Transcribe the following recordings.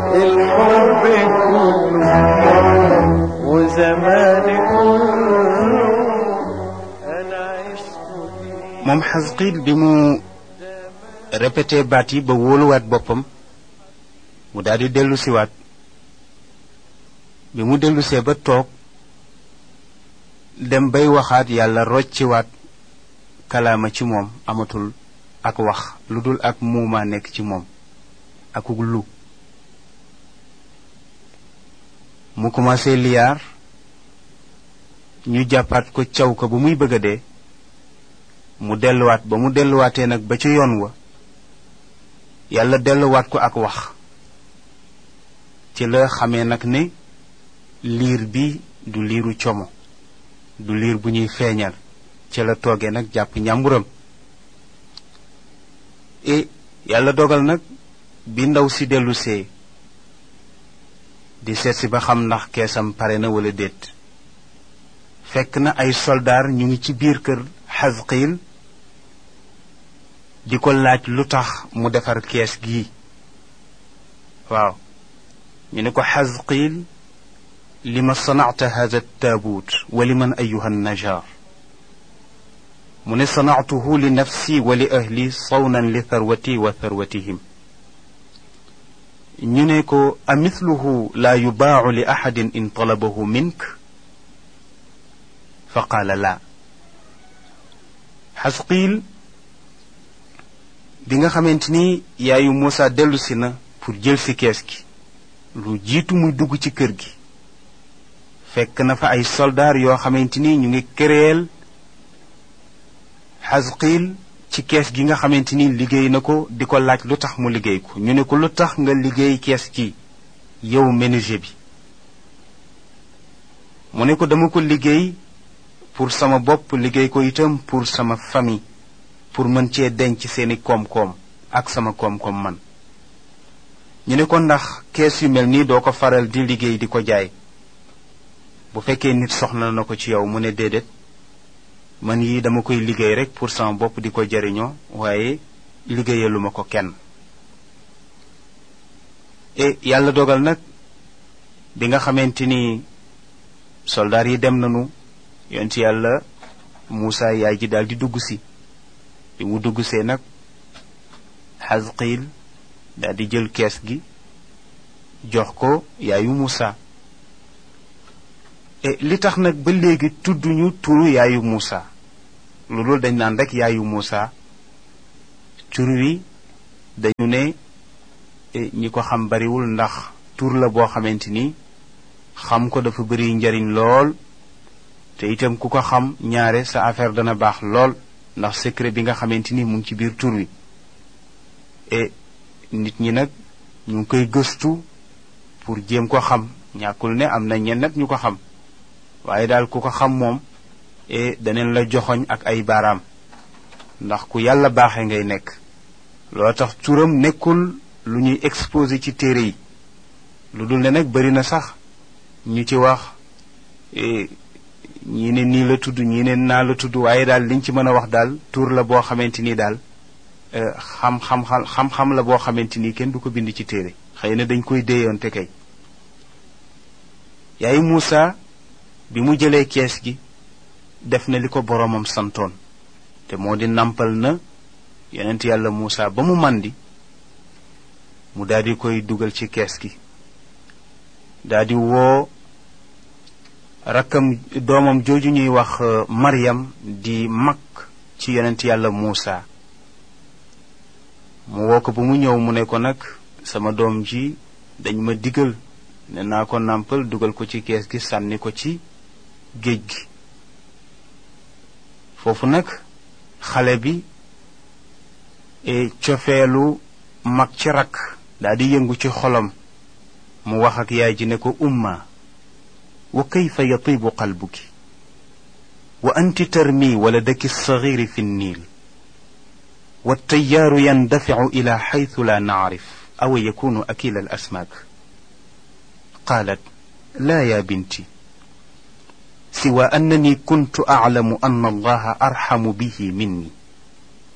الحب كله وزمان كله أنا عشت فيه. moom Xasqiil bi mu répété baat yi ba wóoluwaat boppam mu daal di dellu siwaat bi mu dellusee ba toog dem bay waxaat yàlla rocciwaat kalaama ci moom amatul ak wax lu dul ak muumaa nekk ci moom akuk lu mu commencé liyaar ñu jàppaat ko caw ko bu muy bëgg a dee mu delluwaat ba mu delluwaatee nag ba ca yoon wa yàlla delluwaat ko ak wax ci la xamee nag ne liir bi du liiru como du liir bu ñuy feeñal ci la toogee nag jàpp ñàmburam yàlla dogal nag bi ndaw si dellusee di seetsi ba xam ndax keesam pare na wala déet fekk na ay soldaar ñu ngi ci biir kër Xasqiil di ko laaj lu tax mu defar kees gii waaw ñu ne ko Xasqiil lima sanacta hada taabuut wa liman ayuha najaar mu ne sanactuhu li nafsi wa li ahli sawnan li tharwati wa tharwatihim ñu ne ko amithluhu laa yubaacu li axadin in talabahu mink fa qaala laa Xasqiil bi nga xamante ni yaayu Muusa dellusi na pour jël si kees gi lu jiitu muy dugg ci kër gi fekk na fa ay soldaar yoo xamante ni ñu ngi këreel Xasqiil ci kees gi nga xamante ni liggéey na ko di ko laaj lu tax mu liggéey ko ñu ne ko lu tax nga liggéey kees gi yow menuisier bi mu ne ko dama ko liggéey pour sama bopp liggéey ko itam pour sama famille pour mën cee denc seeni koom-koom ak sama koom-koom man ñu ne ko ndax kees yu mel nii doo ko faral di liggéey di ko jaay bu fekkee nit soxla na ko ci yow mu ne déedéet man yi dama koy liggéey rek pour sama bopp di ko jariñoo waaye liggéeyaluma ko kenn yàlla dogal nag bi nga xamante ni soldaar yi dem nañu yonent yàlla Muusa yaay ji daal di dugg si bi mu dugg see nag Xasqiil daal di jël kees gi jox ko yaayu Muusa li tax nag ba léegi tudduñu turu yaayu Muusa lu dul dañ naan rek yaayu Muusa tur wi dañu ne ñi ko xam bariwul ndax tur la boo xamante ni xam ko dafa bari njariñ lool te itam ku ko xam ñaare sa affaire dana baax lool ndax secret bi nga xamante ni mu ngi ci biir tur wi nit ñi nag ñu ngi koy gëstu pour jéem ko xam ñàkkul ne am na ñenn nag ñu ko xam waaye daal ku ko xam moom daneen la joxoñ ak ay baaraam ndax ku yàlla baaxee ngay nekk loo tax turam nekkul lu ñuy exposé ci téere yi lu dul ne nag bari na sax ñu ci wax ñii ne nii la tudd ñii ne naa la tudd waaye daal liñ ci mën a wax daal tur la boo xamante ni daal xam-xam la boo xamante ni kenn du ko bind ci téere xëy na dañ koy déeyoon te kay yaayu Muusa bi mu jëlee kees gi def na li ko boroomam santoon te moo di nampal na yonent yàlla Muusa ba mu màndi mu daldi koy dugal ci kees gi daldi woo rakkam doomam jooju ñuy wax Maryam di mag ci yonent yàlla Muusa mu woo ko ba mu ñëw mu ne ko nag sama doom ji dañ ma digal ne naa ko nàmpal dugal ko ci kees gi sànni ko ci géej gi foofu nag xale bi cofeelu mag ci rakk daldi yëngu ci xolam mu wax ak yaay ji ne ko umma wa kayfa yatibu qalbuki wa anti tarmi waladaki alsaghiri fi nniil والتيار يندفع إلى حيث لا نعرف أو يكون أكيل الأسماك قالت لا يا بنتي سوى أنني كنت أعلم أن الله أرحم به مني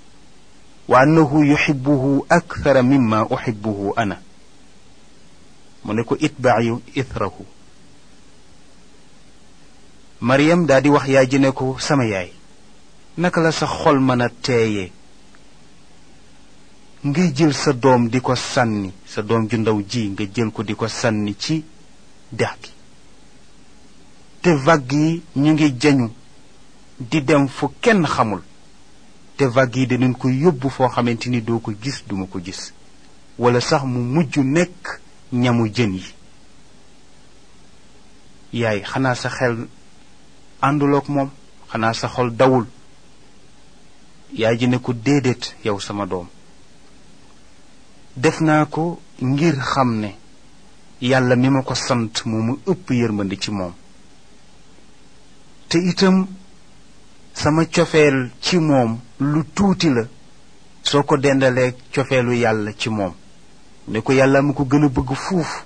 وأنه يحبه أكثر مما أحبه أنا mu ne ko itba'i ithrahu. Maryam daa di wax yaay ji ne ko sama yaay naka la sa xol mën a teeyee ngay jël sa doom di ko sànni, sa doom ju ndaw ji nga jël ko di ko sànni ci dex gi te vague yi ñu ngi jañu di dem fu kenn xamul, te vague yi dinañ ko yóbbu foo xamante ni doo ko gis duma ko gis, wala sax mu mujj nekk ñamu jën yi. yaay xanaa sa xel àndulook moom, xanaa sa xol dawul? yaay ji ne ko déedéet yow sama doom, def naa ko ngir xam ne yàlla mi ma ko sant moo mu ëpp yërmande ci moom, te itam sama cofeel ci moom lu tuuti la soo ko dendalee cofeelu yàlla ci moom. ne ko yàlla mu ko gën a bëgg fuuf.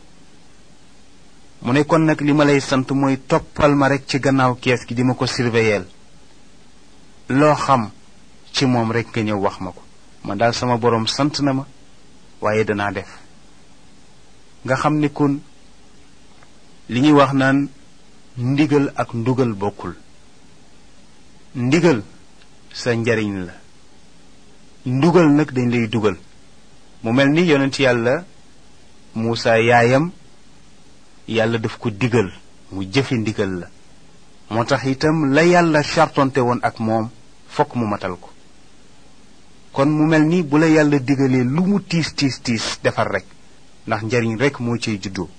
mu ne kon nag li ma lay sant mooy toppal ma rekk ci gannaaw kees gi di ma ko surveiller, loo xam ci moom rekk nga ñëw wax ma ko. man daal sama boroom sant na ma waaye danaa def. nga xam ne kon li ñuy wax naan ndigal ak ndugal bokkul. ndigal sa njariñ la, ndugal nag dañ lay dugal. mu mel ni yonent yàlla Muusa yaayam yàlla daf ko digal mu jëfe ndigal la, moo tax itam la yàlla chartonte woon ak moom fokk mu matal ko. kon mu mel ni bu la yàlla digalee lu mu tiis tiis tiis defar rek, ndax njariñ rek moo ciy juddoo.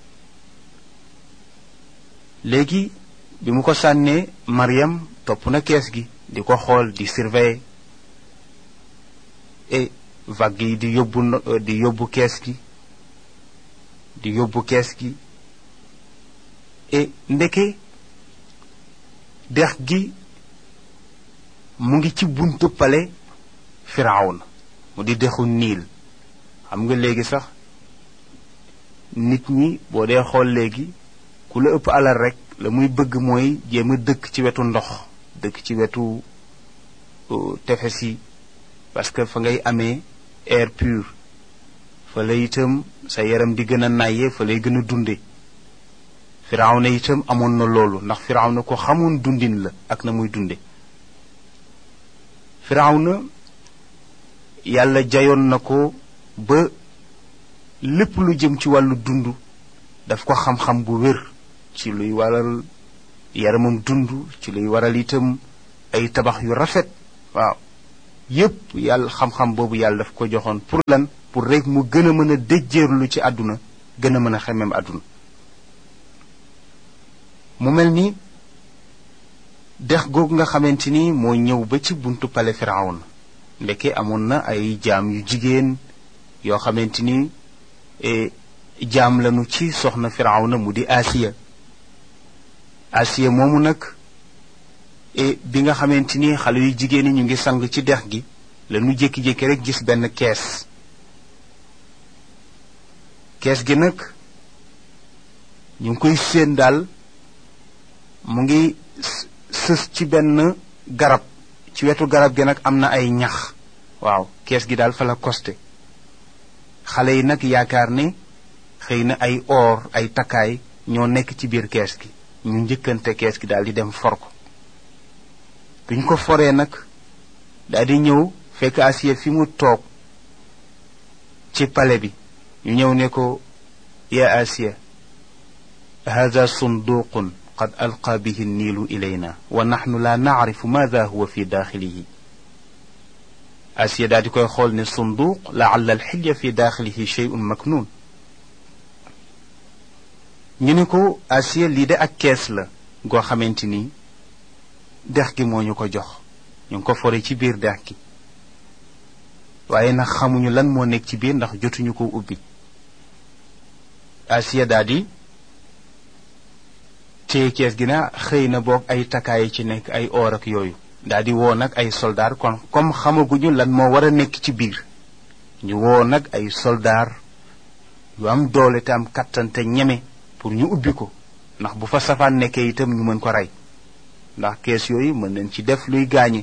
léegi bi mu ko sànnee Maryam topp na kees gi di ko xool di surveiller, et vague yi di yóbbu kees gi di yóbbu kees gi, et ndeke dex gi mu ngi ci buntu pale Firawna, mu di dexu Niil. xam nga léegi sax nit ñi boo dee xool léegi ku la ëpp alal rek la muy bëgg mooy jéem a dëkk ci wetu ndox, dëkk ci wetu tefes yi, parce que fa ngay amee air pur, fa la itam sa yaram di gën a nàyyee, fa lay gën a dunde. Firawna itam amoon na loolu, ndax Firawna ko xamoon dundin la ak na muy dunde. Firawna yàlla jayoon na ko ba lépp lu jëm ci wàllu dund daf ko xam-xam bu wér ci luy waral yaramam dund, ci luy waral itam ay tabax yu rafet. waaw yépp yàlla xam-xam boobu yàlla daf ko joxoon pour lan? pour rek mu gën a mën a déjjeerlu ci àdduna, gën a mën a xemem àdduna. mu mel ni dex googu nga xamante ni moo ñëw ba ci buntu pale Firawna, ndeke amoon na ay jaam yu jigéen yoo xamante ni jaam lañu ci soxna Firawna mu di Asiya. Asiya moomu nag bi nga xamante ni xale yu jigéen yi ñu ngi sang ci dex gi, la ñu jékki-jékki rek gis benn kees gi nag ñu ngi koy séen daal mu ngi sës ci benn garab, ci wetu garab gi nag am na ay ñax. waaw kees gi daal fa la costé. xale yi nag yaakaar ne xëy na ay or ay takkaay ñoo nekk ci biir kees gi, ñu njëkkante kees gi daal di dem for ko. biñ ko foree nag daal di ñëw fekk Asiya fi mu toog ci pale bi, ñu ñëw ne ko ya Asiya hada sunduqun qad alqa bihi niilu ilayna wa nahnu la naarifu maada huwa fi daaxilihi. Asiya daal di koy xool ne sunduq laalla alxilya fi daaxilihi shay'un maknuun. ñu ne ko Asiya lii de ak kees la goo xamante ni dex gi moo ñu ko jox, ñu ngi ko fore ci biir dex gi, waaye nag xamuñu lan moo nekk ci biir ndax jotuñu ko ubbi. Asiya daal di téye kees gi na xëy na boog ay takkaay ci nekk, ay or ak yooyu. daal di woo nag ay soldaar, kon comme xamaguñu lan moo war a nekk ci biir, ñu woo nag ay soldaar yu am doole te am kattan te ñeme pour ñu ubbi ko, ndax bu fa safaan nekkee itam ñu mën ko rey, ndax kees yooyu mën nañ ci def luy gaañe.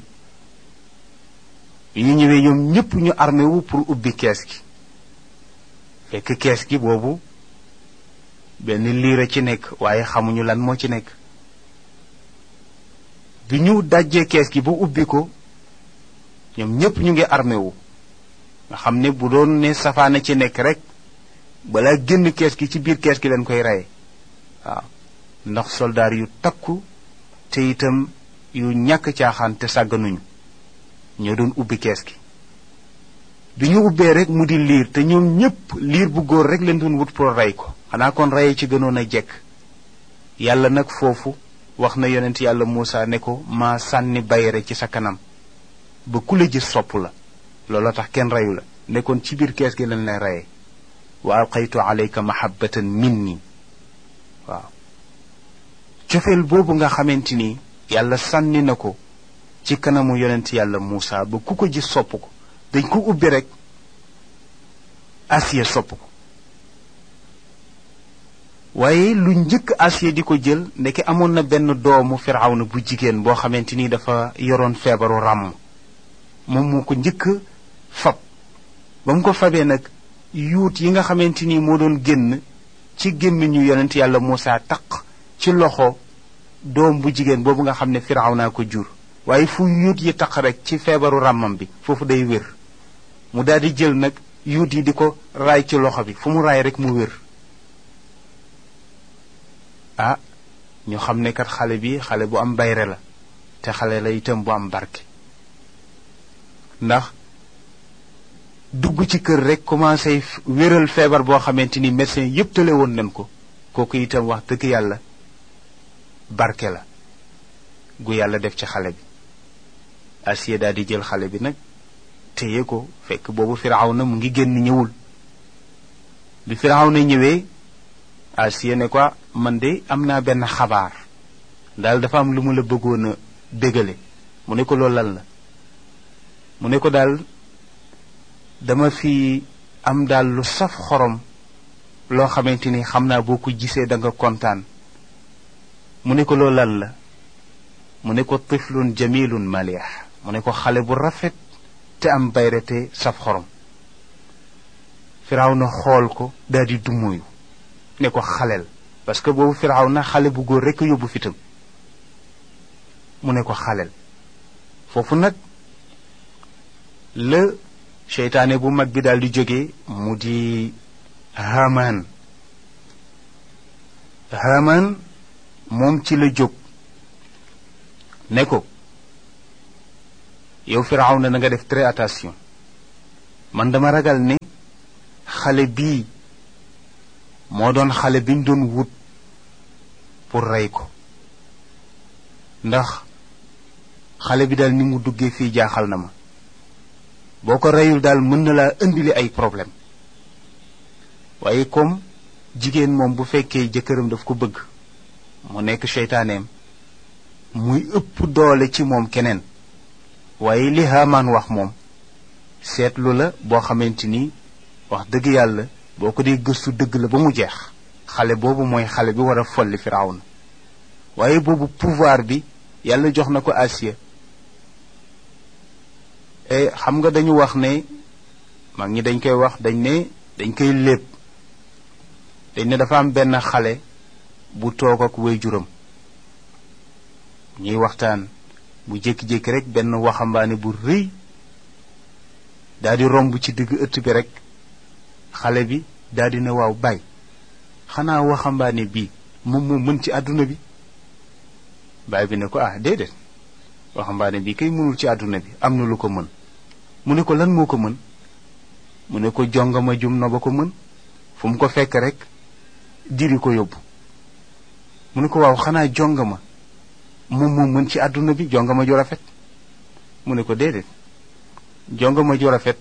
ñu ñëwee ñoom ñépp ñu armé wu pour ubbi kees gi, fekk kees gi boobu benn liira ci nekk waaye xamuñu lan moo ci nekk. bi ñu dajjee kees gi ba ubbi ko ñoom ñépp ñu ngi armé wu nga xam ne bu doon ne safaana ci nekk rek balaa génn kees gi ci biir kees gi leen koy reye waaw ndax soldaar yu takku te itam yu ñàkk caaxaan te sàgganuñu ñoo doon ubbi kees gi. bi ñu ubbee rek mu di liir te ñoom ñépp liir bu góor rek leen doon wut pour rey ko xanaa kon reye ci gënoon a jekk. yàlla nag foofu wax na yonent yàlla Muusa ne ko maa sànni bayre ci sa kanam ba ku la gis sopp la looloo tax kenn reyu la nekkoon ci biir kees gi lañ lay reye wa alqaytu alayka mahabbatan minni waaw cofeel boobu nga xamante ni yàlla sànni na ko ci kanamu yonent yàlla Muusa ba ku ko gis sopp ko dañ ko ubbi rek Asiya sopp ko waaye lu njëkk Asiya di ko jël ndeke amoon na benn doomu Firawna bu jigéen boo xamante ni dafa yoroon feebaru ràmm moom moo ko njëkk fab ba mu ko fabee nag yuut yi nga xamante ni moo doon génn ci gémmiñu yonent yàlla Muusa taq ci loxo doom bu jigéen boobu nga xam ne Firawna ko jur waaye fu yuut yi taq rek ci feebaru ràmmam bi foofu day wér mu daal di jël nag yuut yi di ko raay ci loxo bi fu mu raay rek mu wér. ah ñu xam ne kat xale bi xale bu am bayre la te xale la itam bu am barke ndax dugg ci kër rek commencé wéral feebar boo xamante ni médecin yépp tële woon nañ ko kooku itam wax dëgg yàlla barke la gu yàlla def ci xale bi. Asiya daal di jël xale bi nag téye ko fekk boobu Firawna mu ngi génn ñëwul. bi Firawna ñëwee Asiya ne ko man de am naa benn xabaar daal dafa am lu mu la bëggoon a dégale. mu ne ko loolu lan la mu ne ko daal dama fi am daal lu saf xorom loo xamante ni xam naa boo ko gisee da nga kontaan. mu ne ko loolu lan la mu ne ko tiflun jamilun malih mu ne ko xale bu rafet te am bayre te saf xorom. Firawna xool ko daal di dummuyu ne ko xaleel parce que boobu Firawna xale bu góor rekk yóbbu fitam mu ne ko xaleel. foofu nag la seytaane bu mag bi daal di jóge mu di Haamaan moom ci la jóg ne ko yow Firawna na nga def très attention man dama ragal ne xale bii moo doon xale biñ doon wut pour rey ko ndax xale bi daal ni mu duggee fii jaaxal na ma boo ko reyul daal mën na laa indili ay problème waaye comme jigéen moom bu fekkee jëkkëram daf ko bëgg mu nekk seytaaneem muy ëpp doole ci moom keneen waaye li Haamaan wax moom seetlu la boo xamante ni wax dëgg yàlla boo ko dee gëstu dëgg la ba mu jeex xale boobu mooy xale bi war a folli Firawna waaye boobu pouvoir bi yàlla jox na ko Asiya. xam nga dañu wax ne mag ñi dañ koy wax dañ koy léeb dañ ne dafa am benn xale bu toog ak waajuram ñuy waxtaan bu jékki-jékki rek benn waxambaane bu rëy daal di romb ci digg ëtt bi rek xale bi daal di ne waaw baay xanaa waxambaane bii moom moo mën ci àdduna bi. baay bi ne ko déedéet waxambaane bii kay mënul ci àdduna bi am na lu ko mën. mu ne ko lan moo ko mën mu ne ko jongama jum na ba ko mën fu mu ko fekk rek diri ko yóbbu. mu ne ko waaw xanaa jongama moom moo mën ci àdduna bi jongama ju rafet mu ne ko déedéet jongama ju rafet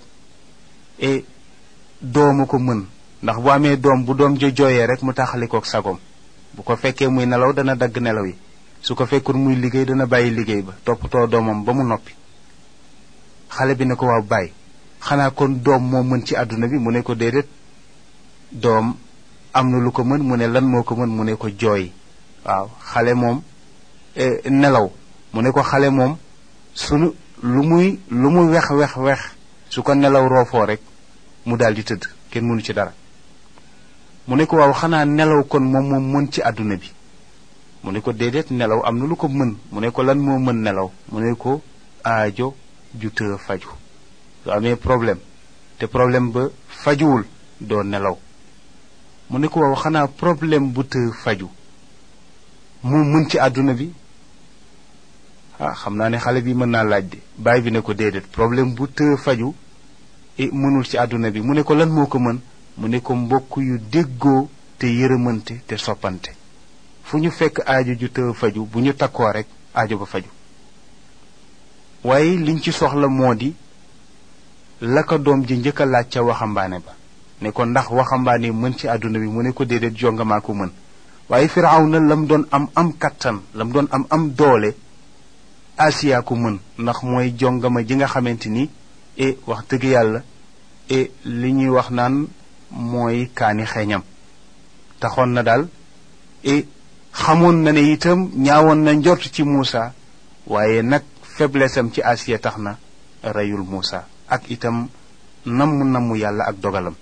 doomu ko mën ndax bu amee doom bu doom jo jooyee rek mu taxalikook sagom bu ko fekkee muy nelaw dana dagg nelaw yi su ko fekkul muy liggéey dana bàyyi liggéey ba toppatoo doomam ba mu noppi. xale bi ne ko waaw bàyyi xanaa kon doom moo mën ci àdduna bi mu ne ko déedéet doom am na lu ko mën mu ne lan moo ko mën mu ne ko jooy. waaw xale moom nelaw mu ne ko xale moom sunu lu mu wex su ko nelaw roofoo rek mu daal di tëdd kenn mënu ci dara. mu ne ko waaw xanaa nelaw kon moom moo mën ci àdduna bi mu ne ko déedéet nelaw am na lu ko mën mu ne ko lan moo mën nelaw mu ne ko aajo ju të faju su amee problème te problème ba fajuwul doo nelaw mu ne ko waaw xanaa problème bu të faju moo mën ci àdduna bi xam naa ne xale bi mën naa laaj de baay bi ne ko déedéet problème bu të faju mënul ci àdduna bi mu ne ko lan moo ko mën mu ne ko mbokk yu déggoo te yërëmante te soppante fu ñu fekk aajo ju të faju bu ñu takkoo rek aajo ba faju waaye liñ ci soxla moo di la ko doom ji njëkk a laaj ca waxambaane ba ne ko ndax waxambaane mën ci àdduna bi mu ne ko déedéet jongamaa ko mën waaye Firawna lam doon am kattan lam doon am doole Asiya ko mën ndax mooy jongama ji nga xamante ni wax dëgg yàlla li ñuy wax naan mooy kaani xeeñam taxoon na daal xamoon na ne itam ñaawoon na njort ci Muusa waaye nag faiblesse am ci Asiya tax na reyul Muusa ak itam namm yàlla ak dogalam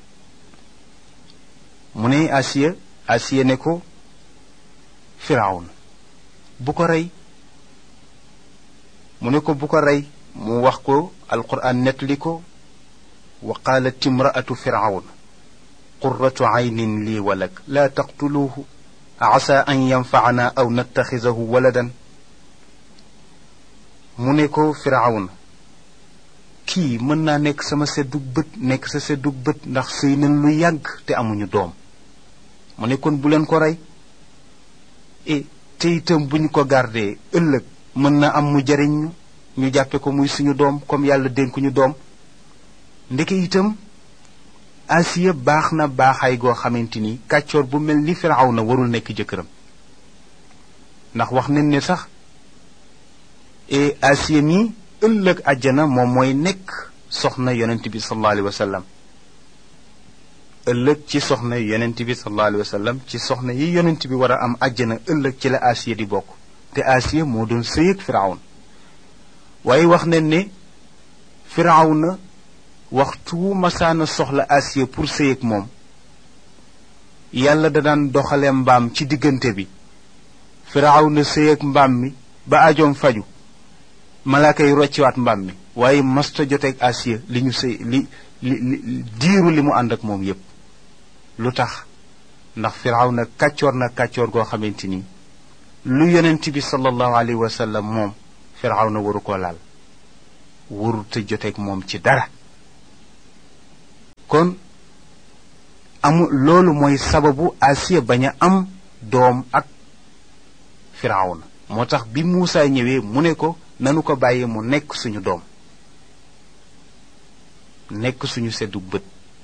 mu ne Asiya ne ko Firawna bu ko rey mu ne ko bu ko rey mu wax ko alquran nettali ko wa qaalat imraatu firawna qurratu aynin lii wa lak laa taqtuluuhu asa an yanfacana aw nattaxisahu waladan mu ne ko firawna kii mën naa nekk sama seddug bët nekk sa seddug bët ndax sëy nañ lu yàgg te amuñu doom mu ne kon bu leen ko rey te itam bu ñu ko gardee ëllëg mën na am mu jariñ ñu jàppe ko muy suñu doom comme yàlla dénkuñu doom ndeke itam Asiya baax na baaxaay goo xamante ni kàccoor bu mel ni Firawna warul nekk jëkkëram ndax wax nañ ne sax Asiya mi ëllëg àjjana moom mooy nekk soxna yonent bi sallallahu alayhi wa sallam ëllëg ci soxna yonent bi sallallahu alayhi wa sallam ci soxna yi yonent bi war a am àjjana ëllëg ci la Asiya di bokk te Asiya moo doon sëy ak Firawna waaye wax nañ ne Firawna waxtu masaana soxla Asiya pour sëy ak moom yàlla da daan doxale mbaam ci diggante bi Firawna sëy ak mbaam mi ba ajoom faju malaaka yi rocciwaat mbaam mi waaye masta joteeg Asiya li ñu sëy li diiru li mu ànd ak moom yépp lu tax ndax Firawna kàccoor na kàccoor goo xamante ni lu yonent bi sallallahu alayhi wa sallam moom Firawna waru ko laal waru te joteeg moom ci dara kon loolu mooy sababu Asiya bañ a am doom ak Firawna moo tax bi Muusa ñëwee mu ne ko nanu ko bàyyi mu nekk suñu doom nekk suñu seddu bët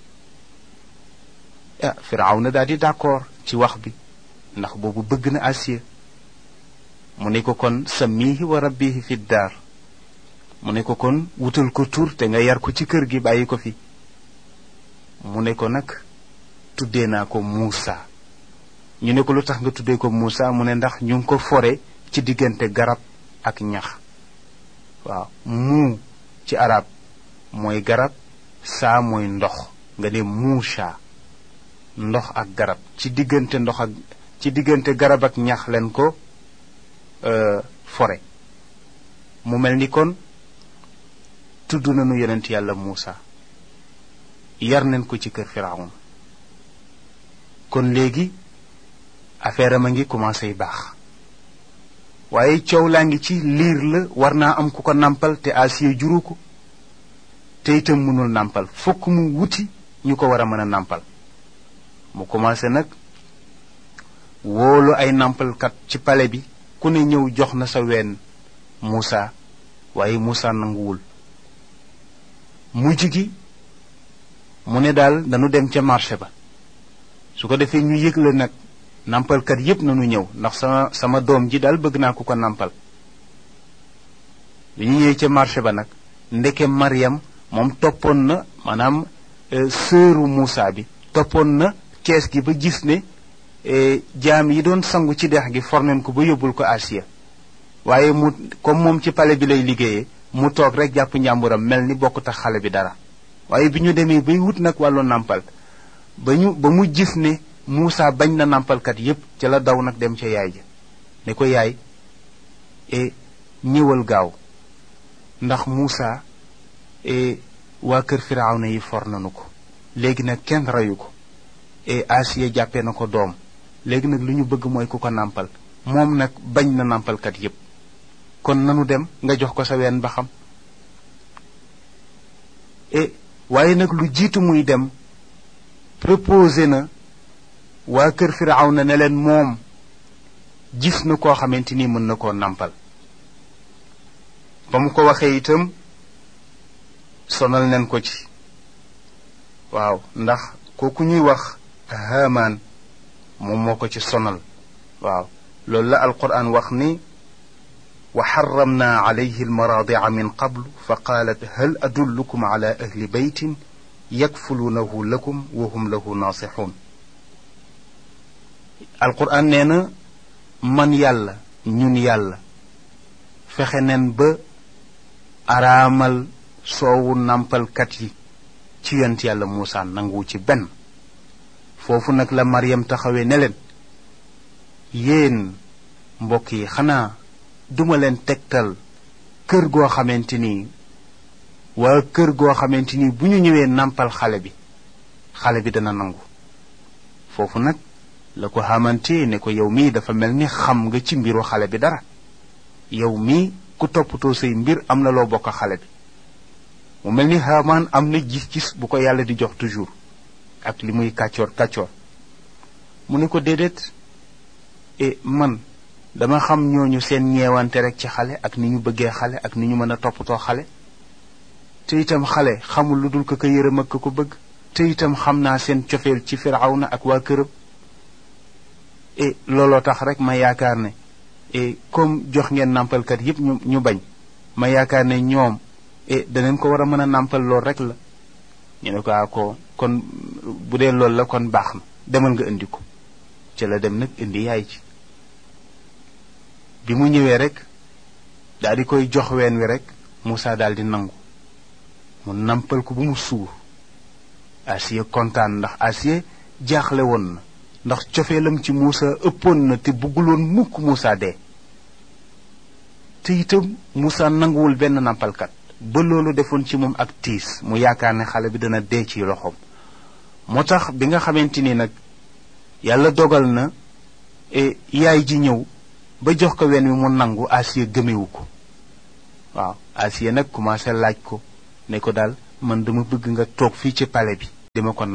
Firawna daal di d'accord ci wax bi ndax boobu bëgg na Asiya mu ne ko kon sammihi wa rabbihi fi daar mu ne ko kon wutal ko tur te nga yar ko ci kër gi bàyyi ko fi mu ne ko nag tuddee naa ko Muusa ñu ne ko lu tax nga tuddee ko Muusa mu ne ndax ñu ngi ko fore ci diggante garab ak ñax waaw muu ci arab mooy garab saa mooy ndox nga ne Muusa ndox ak garab ci diggante garab ak ñax leen ko fore mu mel ni kon tudd nañu yonent yàlla Muusa yar nañ ko ci kër Firawna kon léegi affaire am a ngi commencé baax waaye coow laa ngi ci liir la war naa am ku ko nàmpal te Asiya juru ko te itam mënul nàmpal fokk mu wuti ñu ko war a mën a nàmpal mu commencé nag wóolu ay nàmpalkat ci pale bi ku ne ñëw jox na sa ween Muusa waaye Muusa nanguwul mujj gi mu ne daal dañu dem ca marché ba su ko defee ñu yëgle nag nàmpalkat yépp nañu ñëw ndax sama doom ji daal bëgg naa ku ko nàmpal bi ñu ñëwee ca marché ba nag ndeke Mariam moom toppoon na maanaam sëru Muusa bi toppoon na kees gi ba gis ne jaam yi doon sangu ci dex gi forneen ko ba yóbbul ko Asiya waaye mu comme moom ci pale bi lay liggéeyee mu toog rek jàpp njàmburam mel ni bokk tax xale bi dara waaye bi ñu demee bay wut nag wàllu nàmpal ba mu gis ne Muusa bañ na nàmpalkat yépp ca la daw nag dem ca yaay ja ne ko yaay ñëwal gaaw ndax Muusa waa kër Firawna yi for nanu ko léegi nag kenn reyu ko Asiya jàppee na ko doom léegi nag lu ñu bëgg mooy ku ko nàmpal moom nag bañ na nàmpalkat yépp kon nanu dem nga jox ko sa ween ba xam waaye nag lu jiitu muy dem proposé na waa kër Firawna ne leen moom gis na koo xamante ni mën na koo nàmpal ba mu ko waxee itam sonal nen ko ci waaw ndax kooku ñuy wax Haamaan moom moo ko ci sonal waaw loolu la alquran wax ni wa xaramna alayhi almaraadica min qablu fa qaalat hal adullukum ala ahli baytin yakfuluunahu lakum wa hum lahu naasixuun alquran nee na man yàlla ñun yàlla fexe nen ba araamal soowu nàmpalkat yi ci yonent yàlla Muusaa nangu ci benn foofu nag la Maryam taxawee ne leen yéen mbokk yi xanaa duma leen tegtal kër goo xamante ni waa kër goo xamante ni bu ñu ñëwee nàmpal xale bi dana nangu foofu nag la ko xamante ne ko yow mii dafa mel ni xam nga ci mbiru xale bi dara yow mii ku toppatoo say mbir am na loo bokk xale bi mu mel ni Haamaan am na gis-gis bu ko yàlla di jox toujours ak li muy kàccoor mu ne ko déedéet man dama xam ñooñu seen ñeewante rek ci xale ak ni ñu bëggee xale ak ni ñu mën a toppatoo xale te itam xale xamul lu dul ko yërëm ak ko bëgg te itam xam naa seen cofeel ci Firawna ak waa këram looloo tax rek ma yaakaar ne comme jox ngeen nàmpalkat yépp ñu bañ ma yaakaar ne ñoom daneen ko war a mën a nàmpal lool rek la ñu ne ko kon bu dee loolu la kon baax na demal nga indi ko ci la dem nag indi yaay ci bi mu ñëwee rek daal di koy jox ween wi rek Muusaa daal di nangu mu nàmpal ko bu mu suur Asiya kontaan ndax Asiya jaaxle woon na ndax cofeelam ci Muusaa ëppoon na te bëgguloon mukk Muusaa dee te itam Muusaa nanguwul benn nàmpalkat ba loolu defoon ci moom ak tiis mu yaakaar ne xale bi dana dee ci loxoom moo tax bi nga xamante ni nag yàlla dogal na yaay ji ñëw ba jox ko wen wi mu nangu Asiya gëmewu ko waaw Asiya nag commencé laaj ko ne ko daal man dama bëgg nga toog fii ci palais bi dima ko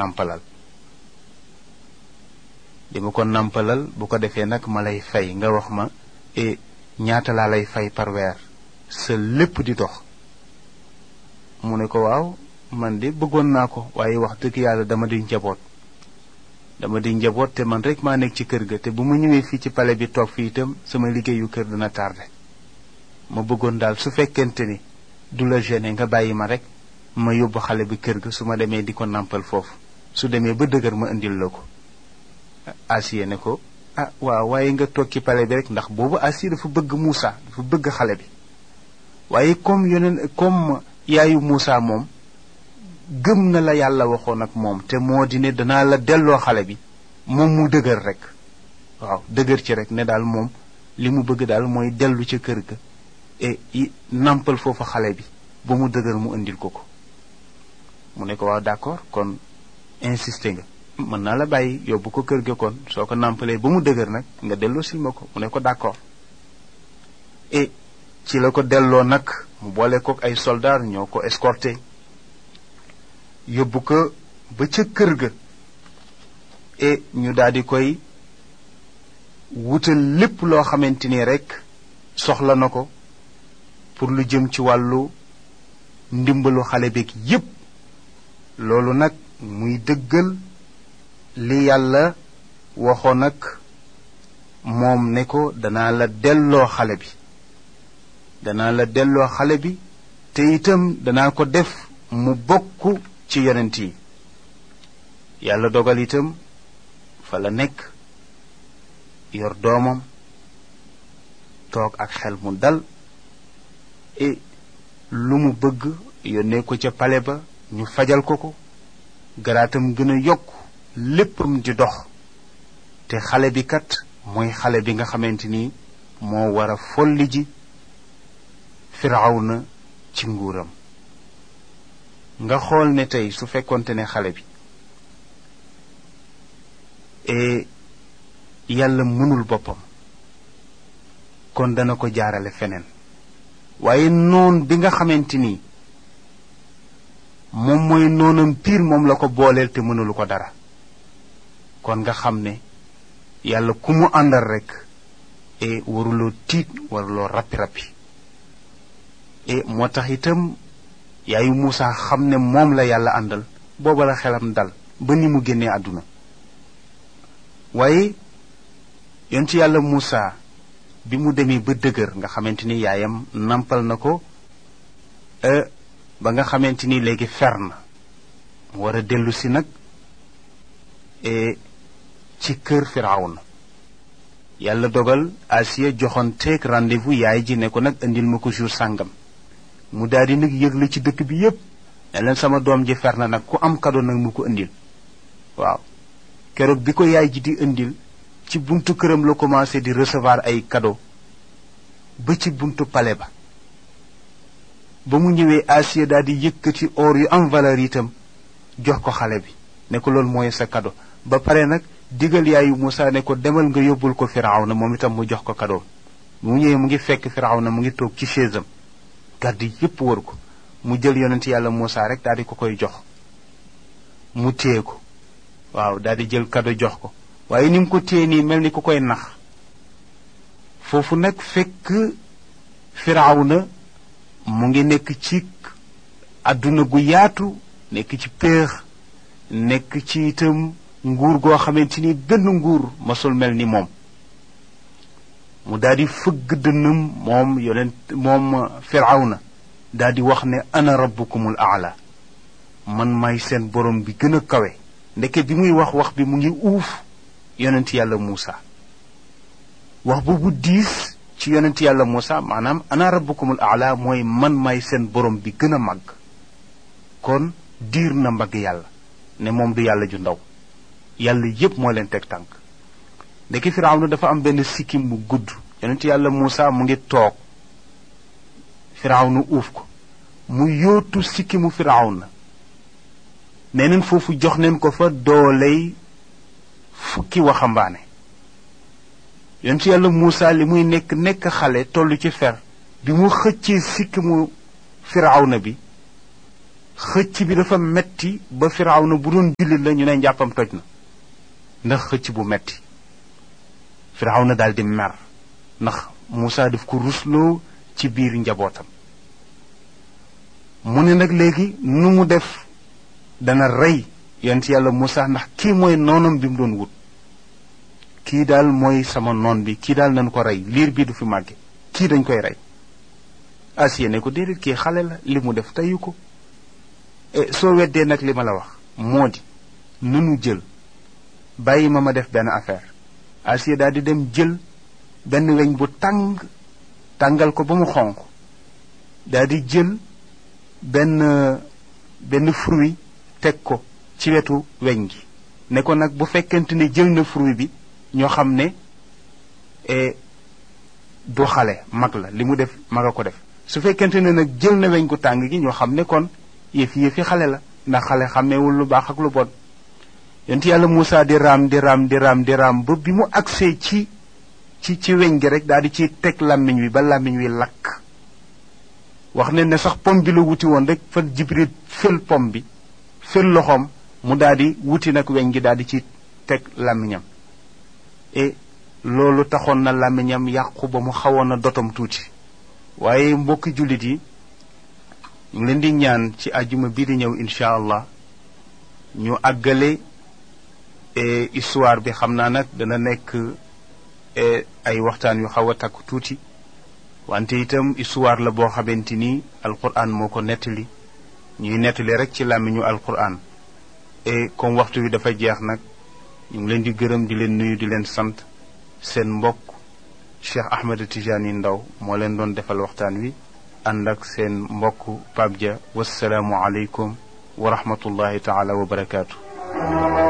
nàmpalal bu ko defee nag ma lay fay nga wax ma ñaata laa lay fay par weer sa lépp di dox mu ne ko waaw man de bëggoon naa ko waaye wax dëgg yàlla dama di njaboot te man rek maa nekk ci kër ga te bu ma ñëwee fii ci palais bi toog fii itam sama liggéeyu kër dina tardé ma bëggoon daal su fekkente ni du la gêner nga bàyyi ma rek ma yóbbu xale bi kër ga su ma demee di ko nàmpal foofu su demee ba dëgër ma indil la ko Asiya ne ko waaw waaye nga toog ci palais bi rek ndax boobu Asiya dafa bëgg Muusaa dafa bëgg xale bi waaye comme yaayu Muusaa moom gëm na la yàlla waxoon ak moom te moo di ne danaa la delloo xale bi moom mu dëgër rek waaw dëgër ci rek ne daal moom li mu bëgg daal mooy dellu ca kër ga nàmpal foofu xale bi ba mu dëgër mu indil ko mu ne ko waaw d'accord kon insisté nga mën naa la bàyyi yóbbu ko kër ga kon soo ko nàmpalee ba mu dëgër nag nga delloo sil ma ko mu ne ko d'accord ci la ko delloo nag mu boole kook ay soldats ñoo ko escorté yóbbu ko ba ca kër ga ñu daal di koy wutal lépp loo xamante ni rek soxla na ko pour lu jëm ci wàllu ndimbalu xale beeg yépp loolu nag muy dëggal li yàlla waxoon nag moom ne ko danaa la delloo xale bi te itam danaa ko def mu bokk ci yonent yi yàlla dogal itam fa la nekk yor doomam toog ak xel mu dal lu mu bëgg yónnee ko ca pale ba ñu fajal ko garaatam gën a yokk léppam di dox te xale bi kat mooy xale bi nga xamante ni moo war a folli ji Firawna ci nguuram. nga xool ne tey su fekkonte ne xale bi yàlla mënul boppam kon dana ko jaarale feneen, waaye noon bi nga xamante ni moom mooy noonam piir moom la ko booleel te mënulu ko dara. kon nga xam ne yàlla ku mu àndal rekk waruloo tiit waruloo rappi moo tax itam yaayu Muusa xam ne moom la yàlla àndal, booba la xelam dal ba ni mu génnee àdduna. waaye yonent yàlla Muusa bi mu demee ba dëgër nga xamante ni yaayam nampal na ko ba nga xamante ni léegi fer na, mu war a dellu si nag ci kër Firawna. yàlla dogal Asiya joxoon teeg rendez-vous yaay ji ne ko nag indil ma ko jour sàngam. mu daldi nag yëgle ci dëkk bi yépp ne leen sama doom ji fer na nag ku am cadeau nag mu ko indil. waaw keroog bi ko yaay ji di indil ci buntu këram la commencé di recevoir ay cadeau ba ci buntu palais ba. ba mu ñëwee Asiya daldi yëkkati or yu am valeur itam jox ko xale bi ne ko loolu mooy sa cadeau. ba pare nag digal yaayu Muusa ne ko demal nga yóbbul ko Firawna moom itam mu jox ko cadeau. mu ñëwee mu ngi fekk Firawna mu ngi toog ci chaise am, garde yépp wër ko. mu jël yonent yàlla Muusa rek daldi ko koy jox mu téye ko. waaw daldi jël cadeau jox ko, waaye ni mu ko téye nii mel ni ku koy nax. foofu nag fekk Firawna mu ngi nekk ci àdduna gu yaatu, nekk ci péex, nekk ci itam nguur goo xamante ni benn nguur masul mel ni moom. mu daldi fëgg dënnam moom Firawna daldi wax ne ana rabbukumul aala, man may seen borom bi gën a kawe. ndeke bi muy wax bi mu ngi uuf yonent yàlla Muusa. wax boobu diis ci yonent yàlla Muusa, maanaam ana rabbukumul aala mooy man may seen borom bi gën a màgg. kon diir na mbagg yàlla ne moom du yàlla ju ndaw, yàlla yépp moo leen teg tànk. ndeke Firawna dafa am benn sikkim bu gudd. yonent yàlla Muusa mu ngi toog, Firawna uuf ko, mu yóotu sikkimu Firawna. nee neen foofu jox neen ko fa dooley fukki waxambaane. yonent yàlla Muusa li muy nekk xale tollu ci fer, bi mu xëccee sikkimu Firawna bi, xëcc bi dafa metti ba Firawna bu doon jullit la ñu ne njàppam toj na ndax xëcc bu metti. Firawna daldi mer ndax Muusa daf ko rusloo ci biir njabootam. mu ne nag léegi nu mu def dana rey yonent yàlla Muusa, ndax kii mooy noonam bi mu doon wut. kii daal mooy sama noon bi, kii daal nañ ko rey, liir bi du fi màgge, kii dañ koy rey. Asiya ne ko déedéet, kii xale la, li mu def teyu ko. soo weddee nag li ma la wax moo di nanu jël bàyyi ma def benn affaire. Asiya daal di dem jël benn weñ bu tàngal ko ba mu xonq, daal di jël benn fruit teg ko ci wetu weñ gi ne ko nag bu fekkente ne jël na fruit bi ñoo xam ne du xale, mag la, li mu def mag a ko def. su fekkente ne nag jël na weñ gu tàng gi ñoo xam ne kon yëfi xale la, ndax xale xàmmeewul lu baax ak lu bon. yonent yàlla Muusa di raam ba bi mu agsee ci weñ gi rek daal di ci teg làmmiñ wi ba làmmiñ wi lakk. wax ne sax pom bi la wuti woon rek fa Jibril fël pom bi, fël loxoom, mu daal di wuti nag weñ gi daal di ci teg làmmiñam. et loolu taxoon na làmmiñam yàqu ba mu xawoon a dotom tuuti. waaye mbokki jullit yi, ñu leen di ñaan ci àjjuma bii di ñëw incha allah ñu àggale histoire bi. xam naa nag dana nekk ay waxtaan yu xaw a takku tuuti, wante itam histoire la boo xamante ni alquran moo ko nettali, ñuy nettali rek ci làmmiñu alquran. et comme waxtu wi dafa jeex nag, ñu ngi leen di gërëm, di leen nuyu, di leen sant. seen mbokk Cheikh Ahmed Tidiane Ndao moo leen doon defal waxtaan wi, ànd ak seen mbokk Pape Dia. wassalaamu aleykum wa rahmatullahi taala wa barakaatu.